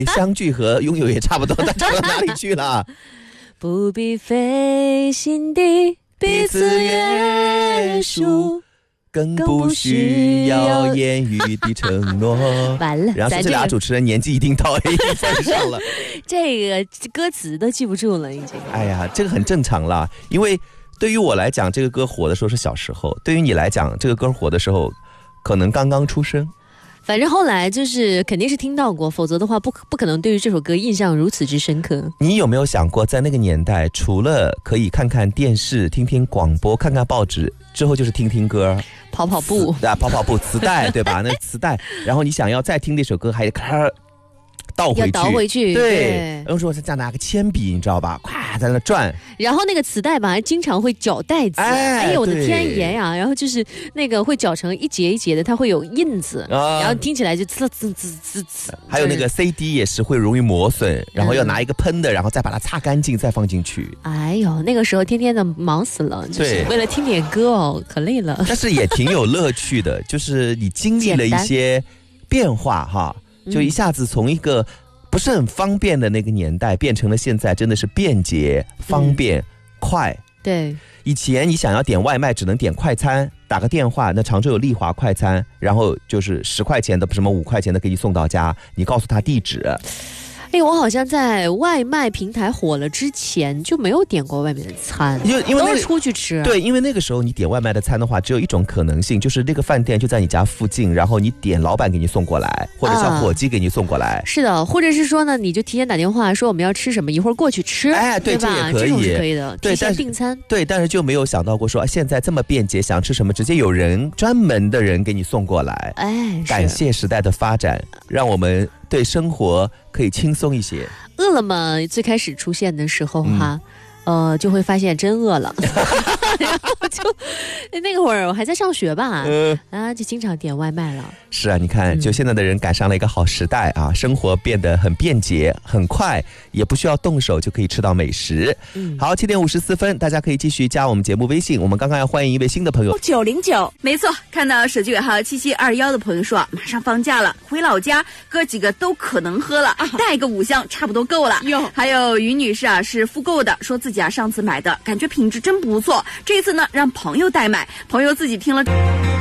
相聚和拥有也差不多，他唱到哪里去了？ 不必费心地彼此约束， 更不需要言语的承诺。 完了， 然后这俩主持人年纪一定到 A 份上了， 这个歌词都记不住了已经。 哎呀，这个很正常啦，因为对于我来讲，这个歌火的时候是小时候；对于你来讲，这个歌火的时候可能刚刚出生。 反正后来就是肯定是听到过，否则的话不可能对于这首歌印象如此之深刻。 你有没有想过，在那个年代，除了可以看看电视、听听广播、看看报纸，之后就是听听歌、 跑跑步啊，跑跑步，磁带对吧？那磁带，然后你想要再听那首歌，还得咔倒回去，对。然后说再拿个铅笔，你知道吧？咵在那转。然后那个磁带吧，经常会绞带子，哎呦我的天爷呀！然后就是那个会绞成一节一节的，它会有印子，然后听起来就呲呲呲呲呲。 还有那个 CD 也是会容易磨损，然后要拿一个喷的，然后再把它擦干净，再放进去。 哎呦，那个时候天天的忙死了，就是为了听点歌哦，可累了。 但是也挺有乐趣的，就是你经历了一些变化哈。就一下子从一个不是很方便的那个年代变成了现在真的是便捷、方便、快。 对， 以前你想要点外卖只能点快餐，打个电话，那常州有丽华快餐，然后就是10块钱的什么5块钱的给你送到家，你告诉他地址。 哎，我好像在外卖平台火了之前就没有点过外面的餐，因为都是出去吃。 对，因为那个时候你点外卖的餐的话，只有一种可能性，就是那个饭店就在你家附近，然后你点老板给你送过来，或者叫伙计给你送过来。 是的，或者是说呢，你就提前打电话说我们要吃什么，一会儿过去吃。 哎，对，这也可以， 这种是可以的， 对， 提前订餐。 对，但是就没有想到过说现在这么便捷，想吃什么直接有人专门的人给你送过来。 哎， 感谢时代的发展，让我们对生活可以轻松一些。 饿了么最开始出现的时候哈，就会发现真饿了，然后就那个会儿我还在上学吧，就经常点外卖了。 是啊，你看，就现在的人赶上了一个好时代啊，生活变得很便捷、很快，也不需要动手就可以吃到美食。好，7点54分，大家可以继续加我们节目微信。我们刚刚要欢迎一位新的朋友 909，没错，看到手机尾号7721的朋友说，马上放假了，回老家，哥几个都可能喝了，带个5箱差不多够了。还有于女士啊，是复购的，说自己上次买的感觉品质真不错，这一次呢让朋友代买，朋友自己听了。